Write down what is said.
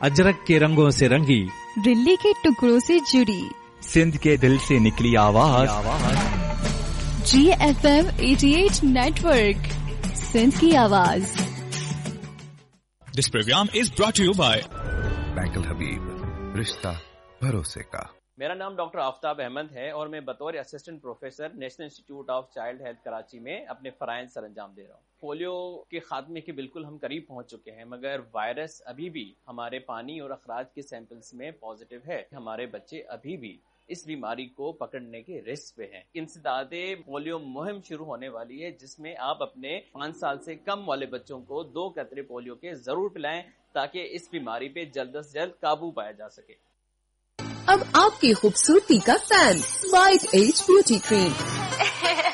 अजरक के रंगों से रंगी, दिल्ली के टुकड़ों से जुड़ी, सिंध के दिल से निकली आवाज, GFM 88 नेटवर्क, सिंध की आवाज। This program is brought to you by bank अल हबीब, रिश्ता भरोसे का। मेरा नाम डॉक्टर आफ्ताब अहमद है और मैं बतौर assistant professor national institute of child health Karachi में अपने फराइज सर अंजाम दे रहा हूँ। पोलियो के खात्मे के बिल्कुल हम करीब पहुंच चुके हैं, मगर वायरस अभी भी हमारे पानी और अखराज के सैंपल्स में पॉजिटिव है। हमारे बच्चे अभी भी इस बीमारी को पकड़ने के रिस्क पे हैं। इंसदादे पोलियो मुहिम शुरू होने वाली है, जिसमें आप अपने 5 साल से कम वाले बच्चों को 2 कतरे पोलियो के जरूर पिलाएं, ताकि इस बीमारी पे जल्द से जल्द काबू पाया जा सके। अब आपकी खूबसूरती का fan, white as beauty cream.